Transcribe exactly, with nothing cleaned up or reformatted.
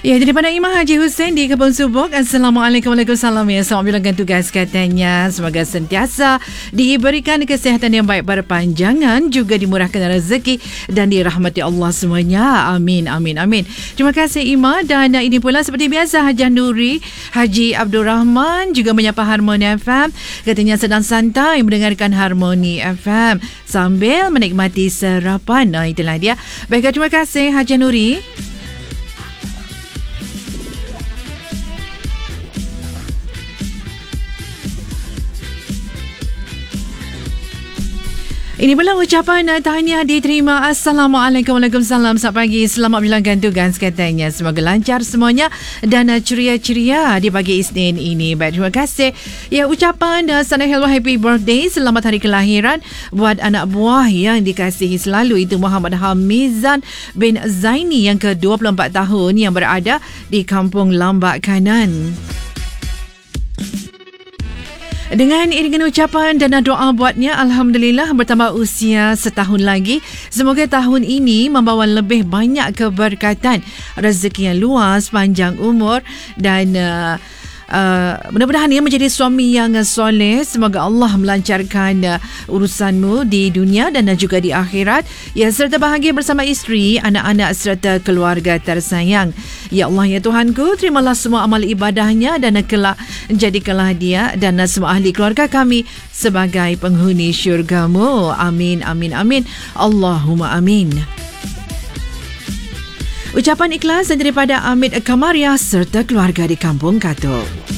Ya, daripada Imam Haji Hussein di Kebun Subuk. Assalamualaikum, Waalaikumsalam. Ya, selamat menjalankan tugas katanya. Semoga sentiasa diberikan kesihatan yang baik, berpanjangan, juga dimurahkan rezeki dan dirahmati Allah semuanya. Amin, amin, amin. Terima kasih Ima. Dan ini pula seperti biasa Haji Nuri, Haji Abdul Rahman juga menyapa Harmoni F M. Katanya sedang santai mendengarkan Harmoni F M sambil menikmati sarapan. Nah, itulah dia. Baik, terima kasih Haji Nuri. Ini pula ucapan tahniah diterima. Assalamualaikum, Waalaikumsalam. Selamat pagi, selamat menjalankan tugas katanya. Semoga lancar semuanya dan ceria-ceria di pagi Isnin ini. Baik, terima kasih. Ya, ucapan dan sana hello happy birthday, selamat hari kelahiran buat anak buah yang dikasihi selalu, itu Muhammad Hamizan bin Zaini yang ke dua puluh empat tahun yang berada di Kampung Lambak Kanan. Dengan iringan ucapan dan doa buatnya, Alhamdulillah bertambah usia setahun lagi. Semoga tahun ini membawa lebih banyak keberkatan, rezeki yang luas, panjang umur dan uh, Uh, mudah-mudahan ia menjadi suami yang soleh. Semoga Allah melancarkan uh, urusanmu di dunia dan uh, juga di akhirat. Ya, serta bahagia bersama isteri, anak-anak serta keluarga tersayang. Ya Allah, ya Tuhanku, terimalah semua amal ibadahnya dan uh, kelak jadikanlah dia dan uh, semua ahli keluarga kami sebagai penghuni syurgamu. Amin, amin, amin. Allahumma amin. Ucapan ikhlas daripada Amit Kamaria serta keluarga di Kampung Katuk.